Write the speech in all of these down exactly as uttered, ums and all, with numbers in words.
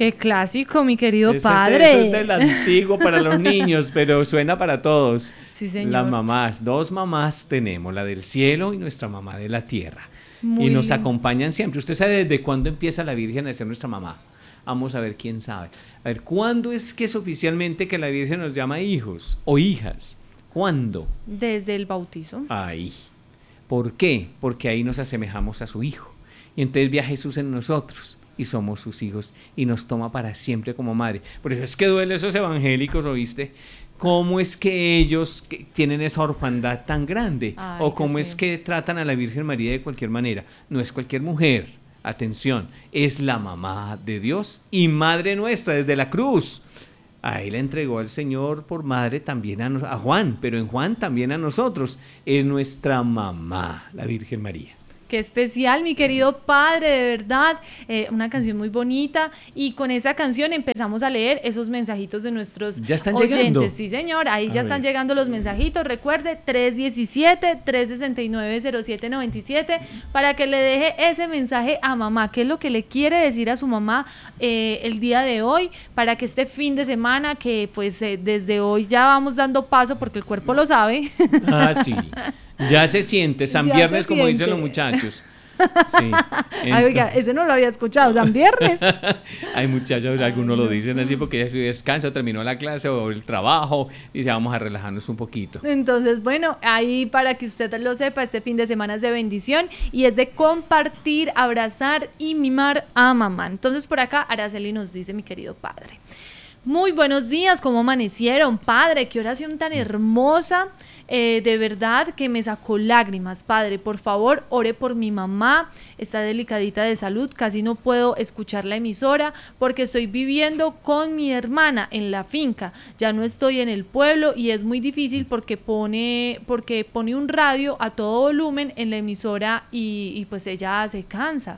Qué clásico, mi querido Eso padre. Es de, eso es del antiguo para los niños, pero suena para todos. Sí, señor. Las mamás, dos mamás tenemos, la del cielo y nuestra mamá de la tierra. Muy y nos lindo. acompañan siempre. ¿Usted sabe desde cuándo empieza la Virgen a ser nuestra mamá? Vamos a ver quién sabe. A ver, ¿cuándo es que es oficialmente que la Virgen nos llama hijos o hijas? ¿Cuándo? Desde el bautizo. Ahí. ¿Por qué? Porque ahí nos asemejamos a su Hijo. Y entonces viaja Jesús en nosotros y somos sus hijos y nos toma para siempre como madre. Por eso es que duele esos evangélicos, ¿oíste? ¿Cómo es que ellos que tienen esa orfandad tan grande? Ay, ¿O cómo Dios es mío. que tratan a la Virgen María de cualquier manera? No es cualquier mujer, atención, es la mamá de Dios y madre nuestra desde la cruz. Ahí le entregó al Señor por madre también a, nos- a Juan, pero en Juan también a nosotros. Es nuestra mamá, la Virgen María. Qué especial, mi querido padre, de verdad. Eh, una canción muy bonita. Y con esa canción empezamos a leer esos mensajitos de nuestros ¿Ya están oyentes. llegando? Sí, señor. Ahí A ya están ver. llegando los mensajitos. Recuerde, tres diecisiete, tres sesenta y nueve, cero siete noventa y siete para que le deje ese mensaje a mamá. ¿Qué es lo que le quiere decir a su mamá eh, el día de hoy? Para que este fin de semana, que pues eh, desde hoy ya vamos dando paso porque el cuerpo lo sabe. Ah, sí. Ya se siente, San Ya Viernes, se como dicen siente. los muchachos. Sí. Ay, oiga, ese no lo había escuchado. San Viernes. Hay muchachos, algunos Ay, lo no. dicen así porque ya se descansa, terminó la clase o el trabajo y dice, vamos a relajarnos un poquito. Entonces, bueno, ahí para que usted lo sepa, este fin de semana es de bendición y es de compartir, abrazar y mimar a mamá. Entonces, por acá, Araceli nos dice, mi querido padre. Muy buenos días, ¿cómo amanecieron? Padre, qué oración tan hermosa, eh, de verdad que me sacó lágrimas. Padre, por favor, ore por mi mamá, está delicadita de salud, casi no puedo escuchar la emisora porque estoy viviendo con mi hermana en la finca, ya no estoy en el pueblo y es muy difícil porque pone, porque pone un radio a todo volumen en la emisora y, y pues ella se cansa.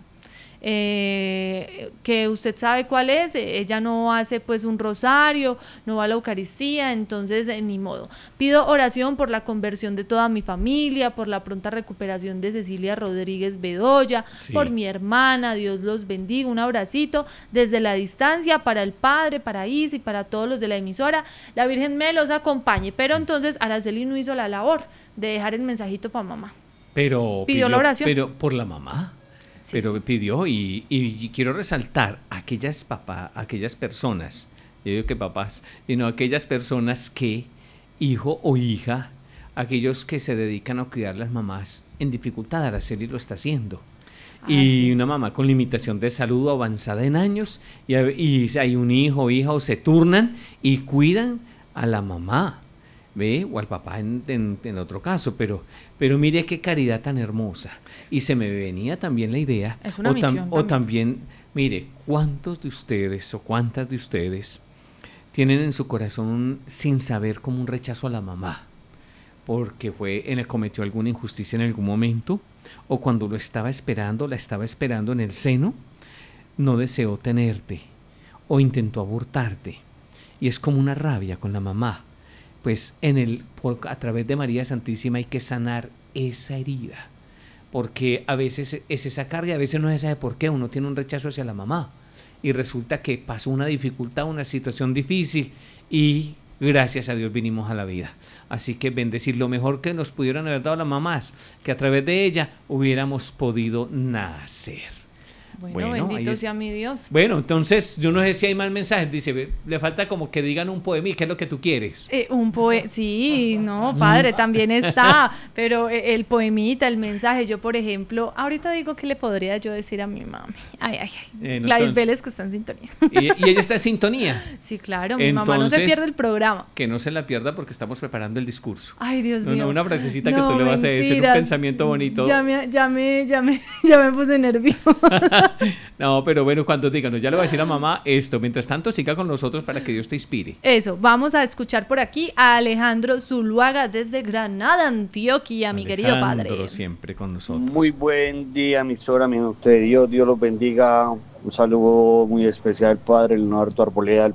Eh, que usted sabe cuál es, eh, ella no hace pues un rosario, no va a la Eucaristía, entonces eh, ni modo. Pido oración por la conversión de toda mi familia, por la pronta recuperación de Cecilia Rodríguez Bedoya, Sí. por mi hermana, Dios los bendiga, un abracito desde la distancia para el padre, para Isa y para todos los de la emisora, la Virgen me los acompañe, pero entonces Araceli no hizo la labor de dejar el mensajito para mamá. Pero ¿Pidió la oración? Pero por la mamá. Sí, pero sí. pidió y, y quiero resaltar aquellas papás, aquellas personas, yo digo que papás, sino aquellas personas que, hijo o hija, aquellos que se dedican a cuidar a las mamás en dificultad, Araceli lo está haciendo. Ah, y sí. una mamá con limitación de salud o avanzada en años, y, hay- y hay un hijo o hija o se turnan y cuidan a la mamá, ¿ve? O al papá en, en- en otro caso, pero, pero mire qué caridad tan hermosa. Y se me venía también la idea, Es una o, misión o también. también, mire, ¿cuántos de ustedes o cuántas de ustedes tienen en su corazón sin saber como un rechazo a la mamá? Porque fue en el, cometió alguna injusticia en algún momento, o cuando lo estaba esperando, la estaba esperando en el seno, no deseó tenerte, o intentó abortarte. Y es como una rabia con la mamá. Pues en el, por, a través de María Santísima hay que sanar esa herida. Porque a veces es esa carga, a veces no se sabe por qué, uno tiene un rechazo hacia la mamá. Y resulta que pasó una dificultad, una situación difícil y gracias a Dios vinimos a la vida. Así que bendecir lo mejor que nos pudieran haber dado las mamás, que a través de ella hubiéramos podido nacer. Bueno, Bueno, ahí bendito es- sea mi Dios. Bueno, entonces yo no sé si hay más mensajes. Dice, ve, le falta como que digan un poema, ¿qué es lo que tú quieres? Eh, un poe sí, no, padre, también está, pero eh, el poemita, el mensaje, yo por ejemplo, ahorita digo que le podría yo decir a mi mami, ay, ay, ay, Eh, no, Gladys entonces- Vélez que está en sintonía. Y, y ella está en sintonía. Sí, claro, mi mamá no se Entonces- pierde el programa. Que no se la pierda porque estamos preparando el discurso. Ay, Dios No, mío. no, una frasecita que No, tú le vas a decir, un mentiras. pensamiento bonito. Ya me, ya me, ya me, ya me puse nerviosa. No, pero bueno, cuando digan, ya le voy a decir a mamá esto. Mientras tanto, siga con nosotros para que Dios te inspire. Eso, vamos a escuchar por aquí a Alejandro Zuluaga desde Granada, Antioquia, mi querido padre. Alejandro siempre con nosotros. Muy buen día, emisora, mi usted, Dios, Dios los bendiga. Un saludo muy especial, Padre Leonardo Arboleda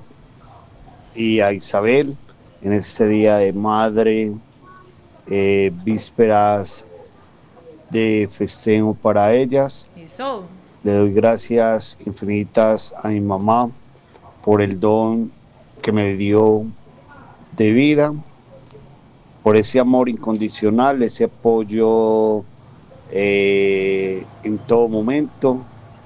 y a Isabel en este día de madre, eh, vísperas de festejo para ellas. Eso. Le doy gracias infinitas a mi mamá por el don que me dio de vida, por ese amor incondicional, ese apoyo eh, en todo momento.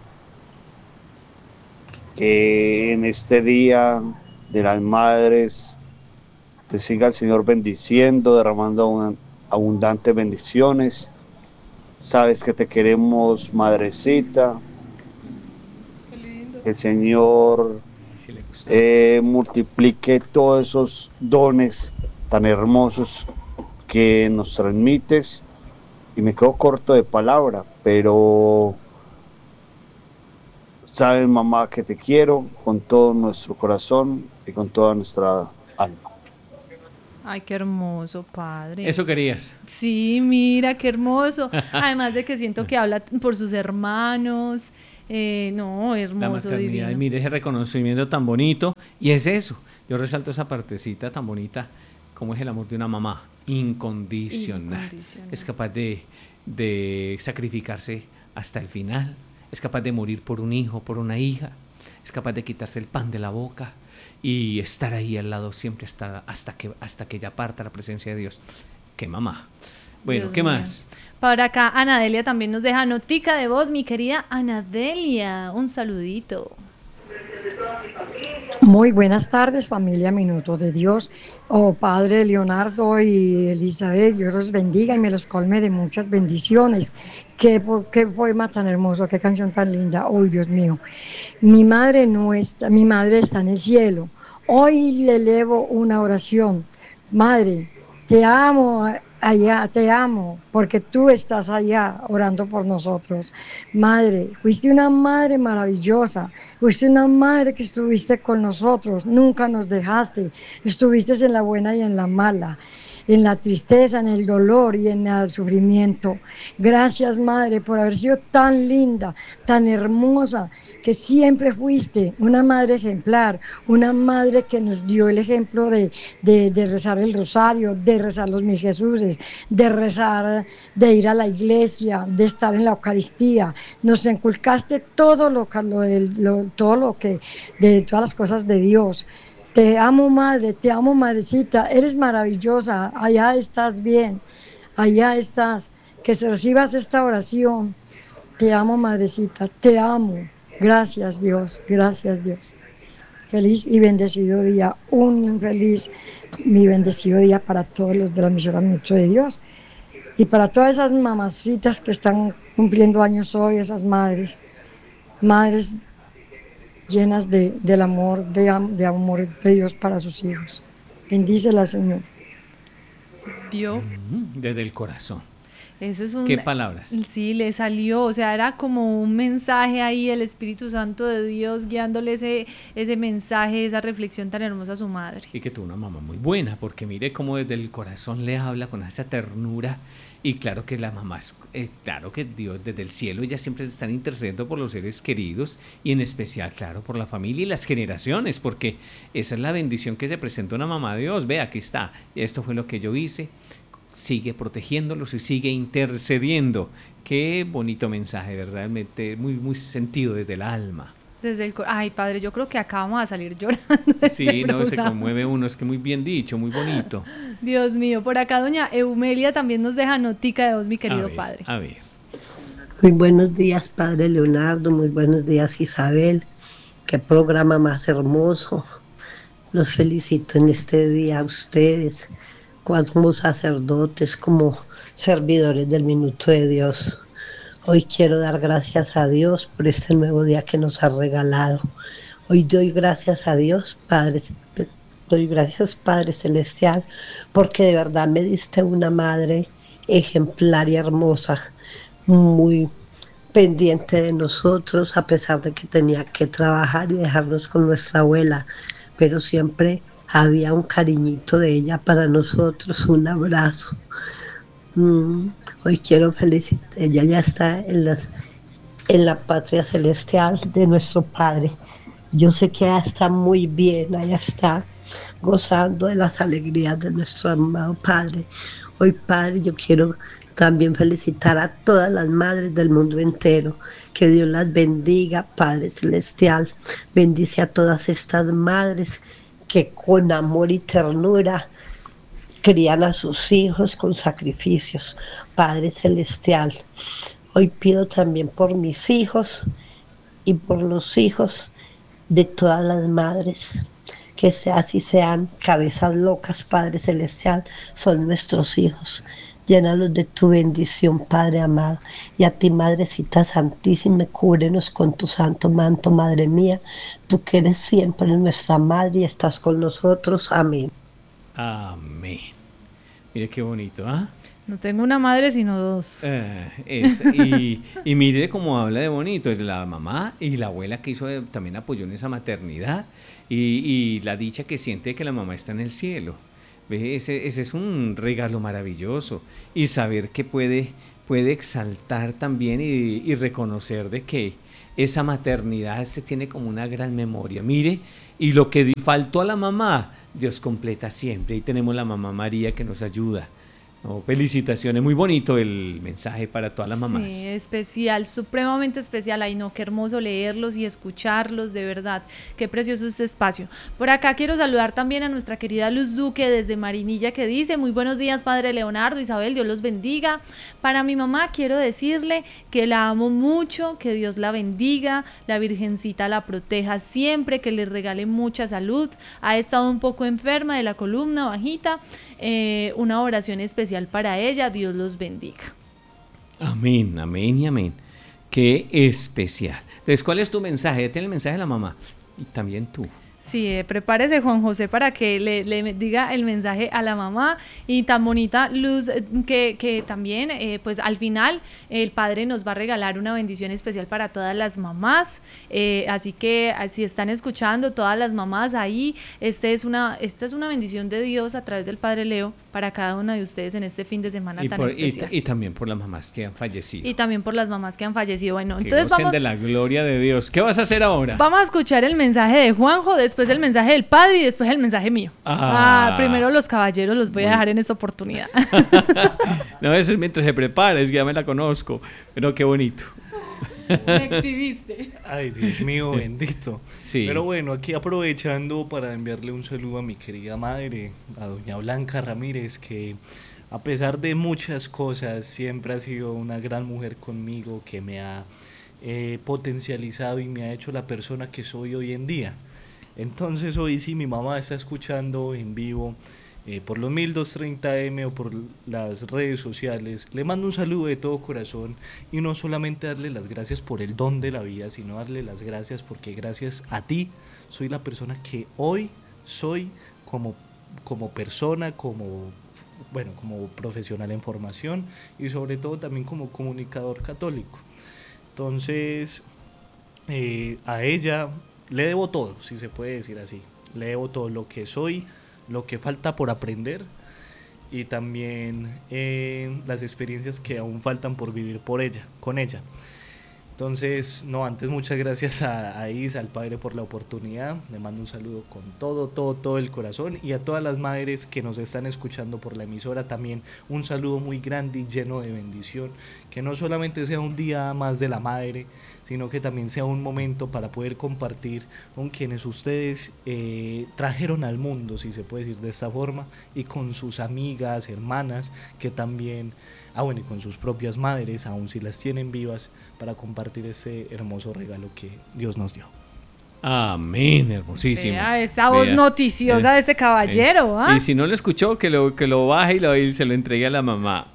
Que en este día de las madres te siga el Señor bendiciendo, derramando abundantes bendiciones. Sabes que te queremos, madrecita. Que el Señor eh, multiplique todos esos dones tan hermosos que nos transmites. Y me quedo corto de palabra, pero sabes, mamá, que te quiero con todo nuestro corazón y con toda nuestra alma. Ay, qué hermoso, padre. Eso querías. Sí, mira, qué hermoso. Además de que siento que habla por sus hermanos. Eh, no, hermoso, La divino. Y mire ese reconocimiento tan bonito. Y es eso. Yo resalto esa partecita tan bonita, como es el amor de una mamá. Incondicional. Incondicional. Es capaz de, de sacrificarse hasta el final. Es capaz de morir por un hijo, por una hija. Es capaz de quitarse el pan de la boca y estar ahí al lado siempre hasta, hasta, que, hasta que ella parta la presencia de Dios. ¡Qué mamá! Bueno, Dios ¿qué mío. Más? Para acá, Anadelia también nos deja notica de voz. Mi querida Anadelia, un saludito. Muy buenas tardes, familia Minuto de Dios. Oh, Padre Leonardo y Elizabeth, Dios los bendiga y me los colme de muchas bendiciones. Qué, qué poema tan hermoso, qué canción tan linda. Oh, Dios mío. Mi madre no está, mi madre está en el cielo. Hoy le elevo una oración. Madre, te amo allá, te amo, porque tú estás allá orando por nosotros. Madre, fuiste una madre maravillosa, fuiste una madre que estuviste con nosotros, nunca nos dejaste, estuviste en la buena y en la mala, en la tristeza, en el dolor y en el sufrimiento. Gracias, Madre, por haber sido tan linda, tan hermosa, que siempre fuiste una madre ejemplar, una madre que nos dio el ejemplo de, de, de rezar el rosario, de rezar los mis Jesuses, de rezar, de ir a la iglesia, de estar en la Eucaristía. Nos inculcaste todo lo, lo, lo, todo lo que, de todas las cosas de Dios. Te amo, madre, te amo, madrecita, eres maravillosa, allá estás bien, allá estás, que recibas esta oración. Te amo, madrecita, te amo. Gracias, Dios, gracias, Dios. Feliz y bendecido día, un feliz y bendecido día para todos los de la misión Minuto de Dios y para todas esas mamacitas que están cumpliendo años hoy, esas madres, madres llenas de, del amor, de, de amor de Dios para sus hijos. Bendícela, Señor. Dios. Desde el corazón. Eso es un, ¿Qué palabras? Sí, le salió, o sea, era como un mensaje ahí, el Espíritu Santo de Dios guiándole ese, ese mensaje, esa reflexión tan hermosa a su madre. Y que tuvo una mamá muy buena, porque mire cómo desde el corazón le habla con esa ternura. Y claro que la mamá, eh, claro que Dios desde el cielo, ellas siempre están intercediendo por los seres queridos y en especial, claro, por la familia y las generaciones, porque esa es la bendición que se presenta una mamá de Dios. Ve, aquí está, esto fue lo que yo hice. Sigue protegiéndolos y sigue intercediendo. Qué bonito mensaje, verdaderamente muy, muy sentido desde el alma. Desde el Ay, padre, yo creo que acá vamos a salir llorando. Sí, este no, programa. Se conmueve uno, es que muy bien dicho, muy bonito. Dios mío, por acá doña Eumelia también nos deja notica de vos, mi querido a ver, padre. A ver. Muy buenos días, padre Leonardo, muy buenos días, Isabel. Qué programa más hermoso. Los felicito en este día a ustedes, como sacerdotes, como servidores del Minuto de Dios. Hoy quiero dar gracias a Dios por este nuevo día que nos ha regalado. Hoy doy gracias a Dios, Padre, doy gracias, Padre Celestial, porque de verdad me diste una madre ejemplar y hermosa, muy pendiente de nosotros, a pesar de que tenía que trabajar y dejarnos con nuestra abuela, pero siempre había un cariñito de ella para nosotros, un abrazo. Mm, hoy quiero felicitar, ella ya está en, las, en la patria celestial de nuestro Padre. Yo sé que ella está muy bien, ella está gozando de las alegrías de nuestro amado Padre. Hoy, Padre, yo quiero También felicitar a todas las madres del mundo entero. Que Dios las bendiga, Padre Celestial. Bendice a todas estas madres que con amor y ternura crían a sus hijos con sacrificios. Padre Celestial, hoy pido también por mis hijos y por los hijos de todas las madres, que sea, así sean cabezas locas, Padre Celestial, son nuestros hijos. Llénalos de tu bendición, Padre amado. Y a ti, Madrecita Santísima, cúbrenos con tu santo manto, Madre mía. Tú que eres siempre nuestra Madre y estás con nosotros. Amén. Amén. Mire qué bonito, ¿ah? ¿eh? No tengo una madre, sino dos. Eh, es, y, y mire cómo habla de bonito. Es la mamá y la abuela que hizo, también apoyó en esa maternidad. Y, y la dicha que siente que la mamá está en el cielo. ¿Ve? Ese, ese es un regalo maravilloso. Y saber que puede, puede exaltar también y, y reconocer de que esa maternidad se tiene como una gran memoria. Mire, y lo que faltó a la mamá, Dios completa siempre. Y tenemos la mamá María que nos ayuda. Oh, felicitaciones, muy bonito el mensaje para todas las mamás. Sí, especial, supremamente especial. Ay, no, qué hermoso leerlos y escucharlos, de verdad, qué precioso este espacio. Por acá quiero saludar también a nuestra querida Luz Duque desde Marinilla, que dice: muy buenos días, padre Leonardo, Isabel, Dios los bendiga. Para mi mamá quiero decirle que la amo mucho, que Dios la bendiga, la Virgencita la proteja siempre, que le regale mucha salud. Ha estado un poco enferma de la columna bajita, eh, una oración especial para ella, Dios los bendiga. Amén, amén y amén. Qué especial. Entonces, ¿cuál es tu mensaje? Tiene el mensaje de la mamá y también tú. Sí, eh, prepárese Juan José para que le, le diga el mensaje a la mamá. Y tan bonita Luz, eh, que, que también eh, pues al final el padre nos va a regalar una bendición especial para todas las mamás, eh, así que si están escuchando todas las mamás ahí, este es una, esta es una bendición de Dios a través del padre Leo para cada una de ustedes en este fin de semana y tan por, especial. Y, y también por las mamás que han fallecido. Y también por las mamás que han fallecido. Bueno, que entonces gocen vamos de la gloria de Dios. ¿Qué vas a hacer ahora? Vamos a escuchar el mensaje de Juanjo, después el mensaje del padre y después el mensaje mío. Ah, ah primero los caballeros los voy muy... a dejar en esta oportunidad. No, eso es mientras se prepara, es que ya me la conozco, pero qué bonito. Me exhibiste. Ay, Dios mío, bendito. Sí. Pero bueno, aquí aprovechando para enviarle un saludo a mi querida madre, a doña Blanca Ramírez, que a pesar de muchas cosas siempre ha sido una gran mujer conmigo, que me ha eh, potencializado y me ha hecho la persona que soy hoy en día. Entonces hoy sí mi mamá está escuchando en vivo eh, por los mil doscientos treinta eme o por las redes sociales. Le mando un saludo de todo corazón y no solamente darle las gracias por el don de la vida, sino darle las gracias porque gracias a ti soy la persona que hoy soy como, como persona, como, bueno, como profesional en formación y sobre todo también como comunicador católico. Entonces eh, a ella le debo todo, si se puede decir así. Le debo todo lo que soy, lo que falta por aprender y también eh, las experiencias que aún faltan por vivir por ella, con ella. Entonces, no, antes muchas gracias a, a Isa, al padre por la oportunidad. Le mando un saludo con todo, todo, todo el corazón y a todas las madres que nos están escuchando por la emisora también un saludo muy grande y lleno de bendición. Que no solamente sea un día más de la madre, sino que también sea un momento para poder compartir con quienes ustedes eh, trajeron al mundo, si se puede decir de esta forma, y con sus amigas, hermanas, que también, ah bueno, y con sus propias madres, aun si las tienen vivas, para compartir ese hermoso regalo que Dios nos dio. Amén, hermosísimo. Vea esa voz Vea. noticiosa eh, de este caballero. Eh. ¿Ah? Y si no lo escuchó, que lo, que lo baje y, lo, y se lo entregue a la mamá.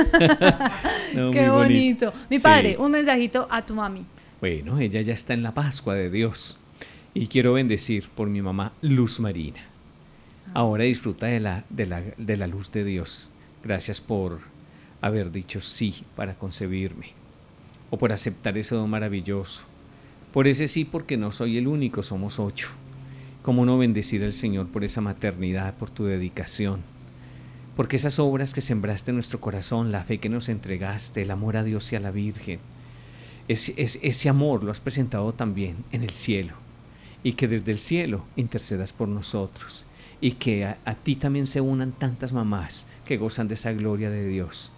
No, qué bonito. bonito. Mi padre, sí. Un mensajito a tu mami. Bueno, ella ya está en la Pascua de Dios y quiero bendecir por mi mamá Luz Marina. Ahora disfruta de la, de la, de la luz de Dios. Gracias por haber dicho sí para concebirme o por aceptar ese don maravilloso. Por ese sí, porque no soy el único, somos ocho. ¿Cómo no bendecir al Señor por esa maternidad, por tu dedicación? Porque esas obras que sembraste en nuestro corazón, la fe que nos entregaste, el amor a Dios y a la Virgen, es, es, ese amor lo has presentado también en el cielo. Y que desde el cielo intercedas por nosotros. Y que a, a ti también se unan tantas mamás que gozan de esa gloria de Dios.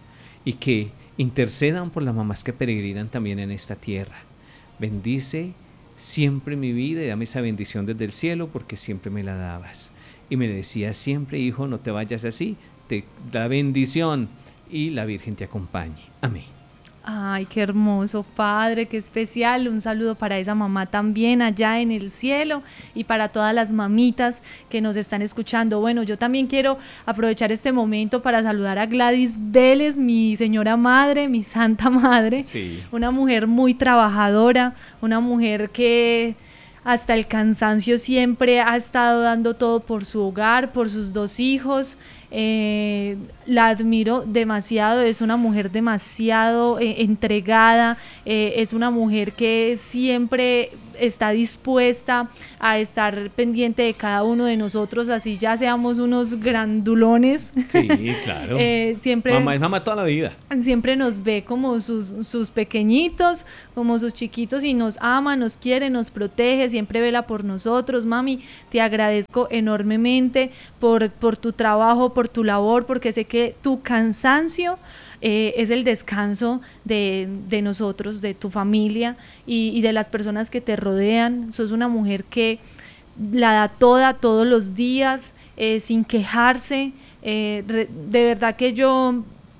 y que intercedan por las mamás que peregrinan también en esta tierra. Bendice siempre mi vida y dame esa bendición desde el cielo porque siempre me la dabas. Y me decías siempre, hijo, no te vayas así, te da bendición y la Virgen te acompañe. Amén. Ay, qué hermoso, padre, qué especial. Un saludo para esa mamá también allá en el cielo y para todas las mamitas que nos están escuchando. Bueno, yo también quiero aprovechar este momento para saludar a Gladys Vélez, mi señora madre, mi santa madre. Sí. Una mujer muy trabajadora, una mujer que hasta el cansancio siempre ha estado dando todo por su hogar, por sus dos hijos. Eh, la admiro demasiado, es una mujer demasiado eh, entregada, eh, es una mujer que siempre está dispuesta a estar pendiente de cada uno de nosotros, así ya seamos unos grandulones. Sí, claro. eh, siempre, mamá es mamá toda la vida. Siempre nos ve como sus, sus pequeñitos, como sus chiquitos y nos ama, nos quiere, nos protege, siempre vela por nosotros. Mami, te agradezco enormemente por, por tu trabajo, por tu labor, porque sé que tu cansancio eh, es el descanso de, de nosotros, de tu familia y, y de las personas que te rodean. Sos una mujer que la da toda, todos los días, eh, sin quejarse. Eh, re, de verdad que yo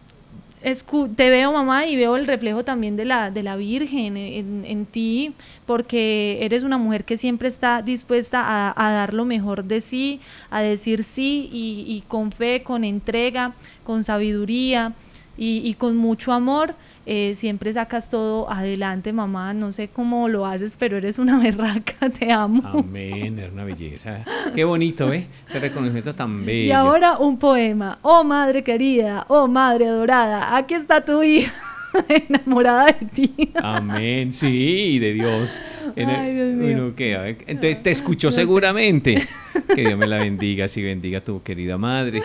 escu- te veo, mamá, y veo el reflejo también de la, de la Virgen en, en ti, porque eres una mujer que siempre está dispuesta a, a dar lo mejor de sí, a decir sí, y, y con fe, con entrega, con sabiduría y, y con mucho amor. Eh, siempre sacas todo adelante, mamá. No sé cómo lo haces, pero eres una berraca, te amo. Amén, es una belleza. Qué bonito, ¿eh? Ese reconocimiento tan bello. Y ahora un poema. Oh madre querida, oh madre adorada, aquí está tu hija, enamorada de ti. Amén, sí, de Dios. En el, Ay, Dios mío. bueno, ¿qué? A ver, entonces te escuchó No sé. seguramente. Que Dios me la bendiga, así bendiga a tu querida madre.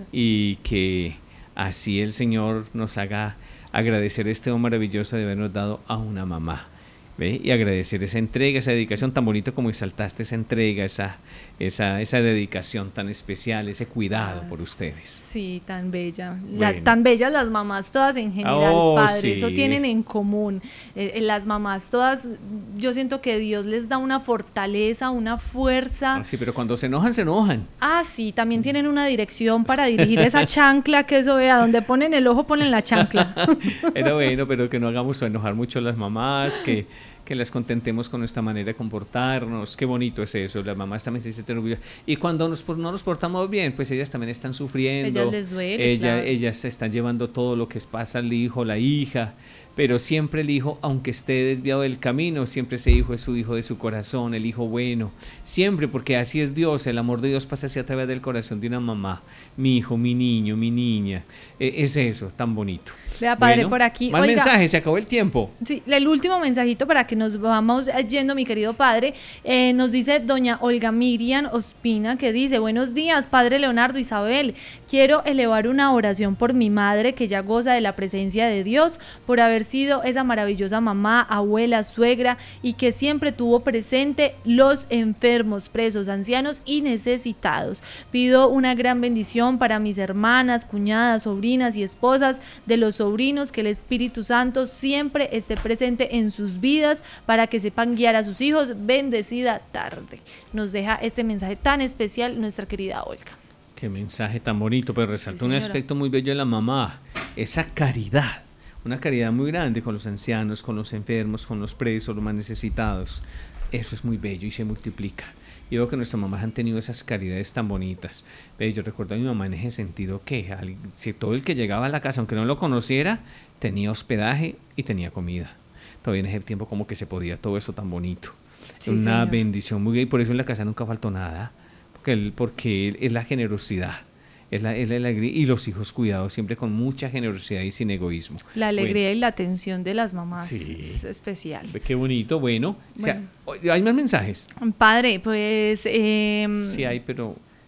Y que así el Señor nos haga agradecer este don maravilloso de habernos dado a una mamá, ¿ve? Y agradecer esa entrega, esa dedicación tan bonito como exaltaste esa entrega, esa, esa, esa dedicación tan especial, ese cuidado por ustedes. Sí, tan bella. La- Bueno. tan bellas las mamás todas en general, Oh, padre. sí. Eso tienen en común. Eh, eh, las mamás todas, yo siento que Dios les da una fortaleza, una fuerza. Ah, sí, pero cuando se enojan, se enojan. Ah, sí, también tienen una dirección para dirigir esa chancla, que eso, vea, donde ponen el ojo, ponen la chancla. Pero bueno, pero que no hagamos enojar mucho a las mamás, que, que las contentemos con nuestra manera de comportarnos. Qué bonito es eso, las mamás también se sienten orgullosas. Y cuando nos, por- no nos portamos bien, pues ellas también están sufriendo. Ellas les duele, Ella- claro. Ellas se están llevando todo lo que pasa al hijo, la hija. Pero siempre el hijo, aunque esté desviado del camino, siempre ese hijo es su hijo de su corazón, el hijo bueno. Siempre, porque así es Dios, el amor de Dios pasa hacia a través del corazón de una mamá. Mi hijo, mi niño, mi niña. Eh, es eso, tan bonito. Vea, padre, Bueno, por aquí. Más Oiga, mensajes, se acabó el tiempo. sí, el último mensajito para que nos vamos yendo, mi querido padre. Eh, nos dice doña Olga Miriam Ospina, que dice: buenos días, padre Leonardo, Isabel. Quiero elevar una oración por mi madre, que ya goza de la presencia de Dios, por haber sido esa maravillosa mamá, abuela, suegra, y que siempre tuvo presente los enfermos, presos, ancianos y necesitados. Pido una gran bendición para mis hermanas, cuñadas, sobrinas y esposas de los sobrinos, que el Espíritu Santo siempre esté presente en sus vidas para que sepan guiar a sus hijos. Bendecida tarde. Nos deja este mensaje tan especial nuestra querida Olga. Qué mensaje tan bonito, pero resalta Sí, un señora. aspecto muy bello de la mamá, esa caridad, una caridad muy grande con los ancianos, con los enfermos, con los presos, los más necesitados. Eso es muy bello y se multiplica. Y veo que nuestras mamás han tenido esas caridades tan bonitas. Ve, yo recuerdo a mi mamá en ese sentido que al- si todo el que llegaba a la casa, aunque no lo conociera, tenía hospedaje y tenía comida. Todavía en ese tiempo como que se podía todo eso tan bonito. Sí, Una señor. bendición muy bien, y por eso en la casa nunca faltó nada. Porque, el- porque es la generosidad, es la, es la alegría, y los hijos cuidados siempre con mucha generosidad y sin egoísmo. La alegría y la atención de las mamás Sí. es especial. Bueno, qué bonito, bueno. O sea, Bueno. ¿hay más mensajes? Padre, pues... em, Sí hay, pero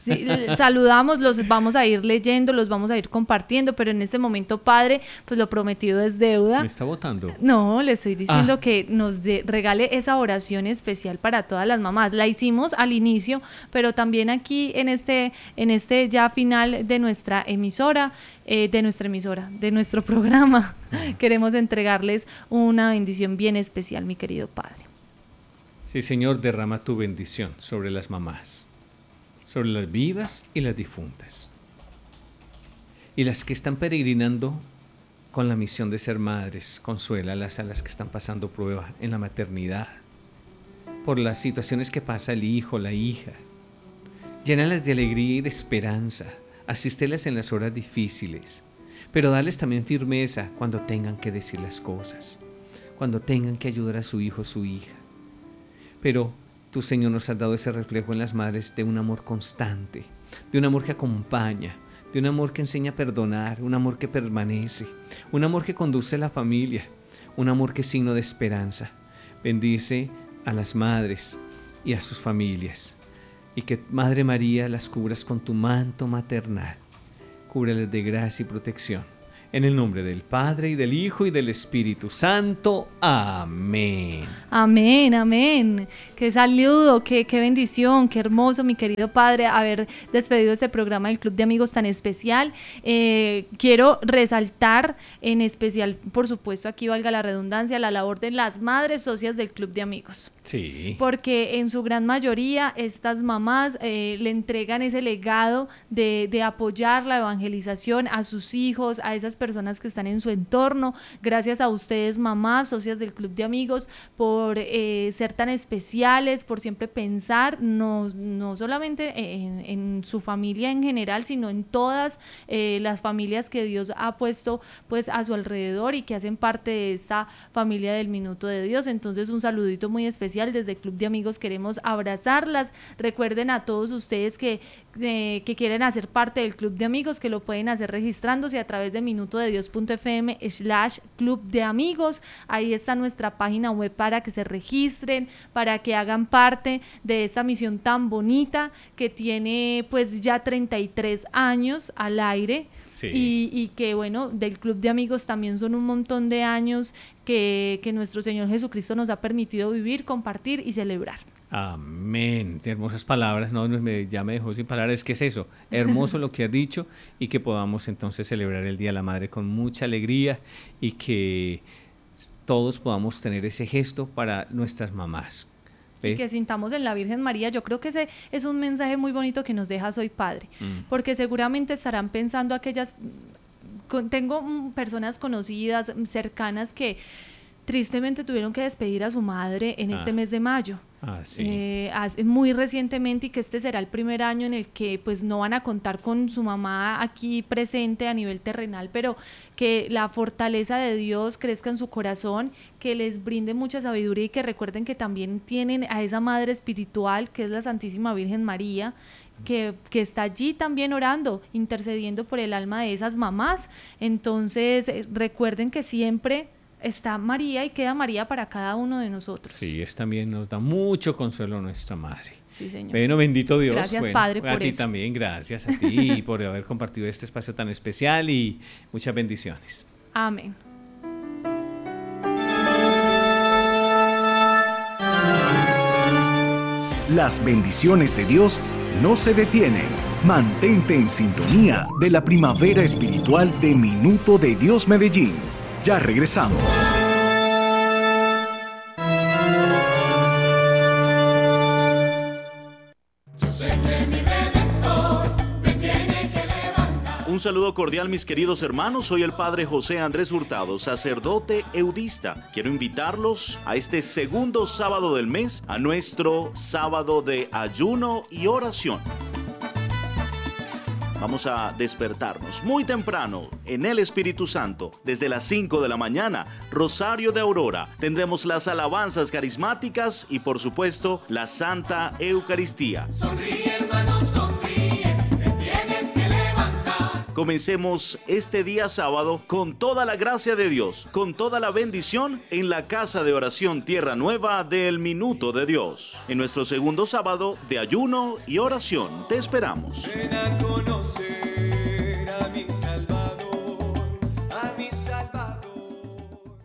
Sí, saludamos, los vamos a ir leyendo, los vamos a ir compartiendo, pero en este momento, Padre, pues lo prometido es deuda. ¿Me está votando? No, le estoy diciendo Ah. que nos de, regale esa oración especial para todas las mamás. La hicimos al inicio, pero también aquí en este, en este ya final de nuestra emisora, eh, de nuestra emisora, de nuestro programa, queremos entregarles una bendición bien especial, mi querido Padre. Sí, Señor, derrama tu bendición sobre las mamás, sobre las vivas y las difuntas, y las que están peregrinando con la misión de ser madres. Consuélalas a las que están pasando prueba en la maternidad, por las situaciones que pasa el hijo, la hija. Llénalas de alegría y de esperanza, asístelas en las horas difíciles, pero dales también firmeza cuando tengan que decir las cosas, cuando tengan que ayudar a su hijo o su hija. Pero tú, Señor, nos has dado ese reflejo en las madres de un amor constante, de un amor que acompaña, de un amor que enseña a perdonar, un amor que permanece, un amor que conduce a la familia, un amor que es signo de esperanza. Bendice a las madres y a sus familias, y que, Madre María, las cubras con tu manto maternal. Cúbreles de gracia y protección. En el nombre del Padre, y del Hijo, y del Espíritu Santo. Amén. Amén, amén. Qué saludo, qué, qué bendición, qué hermoso, mi querido Padre, haber despedido este programa del Club de Amigos tan especial. Eh, quiero resaltar en especial, por supuesto, aquí valga la redundancia, la labor de las madres socias del Club de Amigos. Sí. Porque en su gran mayoría estas mamás eh, le entregan ese legado de, de apoyar la evangelización a sus hijos, a esas personas que están en su entorno. Gracias a ustedes, mamás, socias del Club de Amigos, por eh, ser tan especiales, por siempre pensar no, no solamente en, en su familia en general, sino en todas eh, las familias que Dios ha puesto pues a su alrededor y que hacen parte de esta familia del Minuto de Dios. Entonces, un saludito muy especial desde el Club de Amigos. Queremos abrazarlas. Recuerden a todos ustedes que, eh, que quieren hacer parte del Club de Amigos, que lo pueden hacer registrándose a través de minutodedios.fm slash Club de Amigos. Ahí está nuestra página web para que se registren, para que hagan parte de esta misión tan bonita que tiene pues ya treinta y tres años al aire. Sí. Y, y que bueno, del Club de Amigos también son un montón de años que, que nuestro Señor Jesucristo nos ha permitido vivir, compartir y celebrar. Amén. Hermosas palabras. No, no me, ya me dejó sin palabras. ¿Qué es eso? Hermoso lo que has dicho, y que podamos entonces celebrar el Día de la Madre con mucha alegría, y que todos podamos tener ese gesto para nuestras mamás. Y que sintamos en la Virgen María. Yo creo que ese es un mensaje muy bonito que nos deja Soy Padre, mm. porque seguramente estarán pensando aquellas, con, tengo personas conocidas, cercanas, que tristemente tuvieron que despedir a su madre en ah. este mes de mayo. Ah, sí. eh, hace, muy recientemente, y que este será el primer año en el que pues no van a contar con su mamá aquí presente a nivel terrenal, pero que la fortaleza de Dios crezca en su corazón, que les brinde mucha sabiduría, y que recuerden que también tienen a esa madre espiritual que es la Santísima Virgen María, que, que está allí también orando, intercediendo por el alma de esas mamás. Entonces eh, recuerden que siempre está María, y queda María para cada uno de nosotros. Sí, es también nos da mucho consuelo nuestra Madre. Sí, Señor. Bueno, bendito Dios. Gracias, bueno, Padre, a por ti eso. también, gracias a ti por haber compartido este espacio tan especial, y muchas bendiciones. Amén. Las bendiciones de Dios no se detienen. Mantente en sintonía de la primavera espiritual de Minuto de Dios Medellín. Ya regresamos. Yo sé que mi Redentor me tiene que levantar. Un saludo cordial, mis queridos hermanos. Soy el Padre José Andrés Hurtado, sacerdote eudista. Quiero invitarlos a este segundo sábado del mes, a nuestro sábado de ayuno y oración. Vamos a despertarnos muy temprano en el Espíritu Santo. Desde las cinco de la mañana, Rosario de Aurora. Tendremos las alabanzas carismáticas y, por supuesto, la Santa Eucaristía. Sonríe, hermano, sonríe, te tienes que levantar. Comencemos este día sábado con toda la gracia de Dios, con toda la bendición en la casa de oración Tierra Nueva del Minuto de Dios. En nuestro segundo sábado de ayuno y oración, te esperamos. Ven a conocer a mi Salvador, a mi Salvador.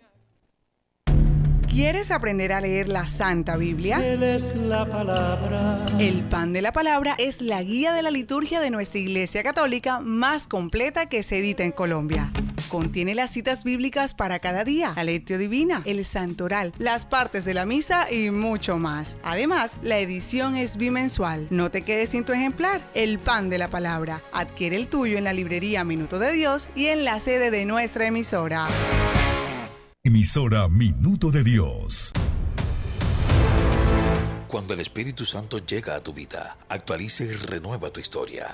¿Quieres aprender a leer la Santa Biblia? Él es la palabra. El Pan de la Palabra es la guía de la liturgia de nuestra Iglesia Católica más completa que se edita en Colombia. Contiene las citas bíblicas para cada día, la lectio divina, el santoral, las partes de la misa y mucho más. Además, la edición es bimensual. No te quedes sin tu ejemplar. El Pan de la Palabra. Adquiere el tuyo en la librería Minuto de Dios y en la sede de nuestra emisora. Emisora Minuto de Dios. Cuando el Espíritu Santo llega a tu vida, actualiza y renueva tu historia.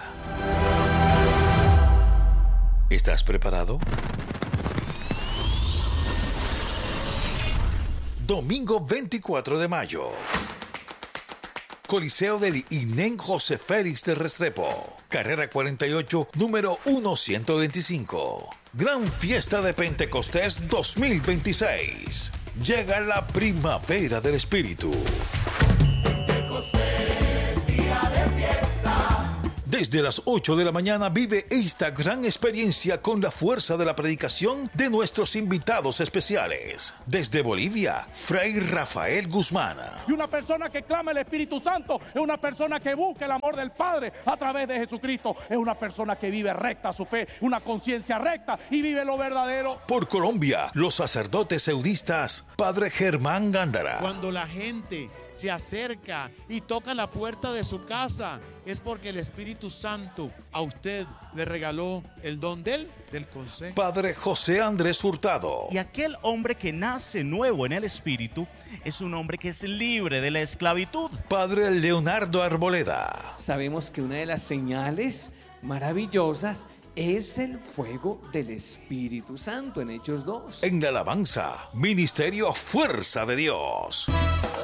¿Estás preparado? Domingo veinticuatro de mayo. Coliseo del I N E M José Félix de Restrepo. Carrera cuarenta y ocho, número ciento veinticinco. Gran Fiesta de Pentecostés dos mil veintiséis. Llega la primavera del Espíritu. Pentecostés, día de fiesta. Desde las ocho de la mañana vive esta gran experiencia con la fuerza de la predicación de nuestros invitados especiales. Desde Bolivia, Fray Rafael Guzmán. Y una persona que clama el Espíritu Santo es una persona que busca el amor del Padre a través de Jesucristo. Es una persona que vive recta su fe, una conciencia recta y vive lo verdadero. Por Colombia, los sacerdotes eudistas, Padre Germán Gándara. Cuando la gente se acerca y toca la puerta de su casa, es porque el Espíritu Santo a usted le regaló el don de él, del consejo. Padre José Andrés Hurtado. Y aquel hombre que nace nuevo en el Espíritu es un hombre que es libre de la esclavitud. Padre Leonardo Arboleda. Sabemos que una de las señales maravillosas es el fuego del Espíritu Santo en Hechos dos. En la alabanza, Ministerio Fuerza de Dios.